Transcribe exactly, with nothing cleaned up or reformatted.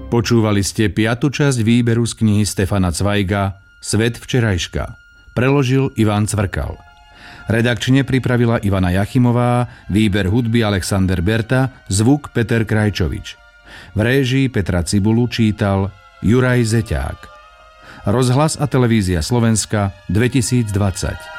Počúvali ste piatu časť výberu z knihy Stefana Cvajga Svet včerajška. Preložil Ivan Cvrkal. Redakčne pripravila Ivana Jachimová, výber hudby Alexander Berta, zvuk Peter Krajčovič. V réžii Petra Cibulu čítal Juraj Zeťák. Rozhlas a televízia Slovenska dvetisícdvadsať.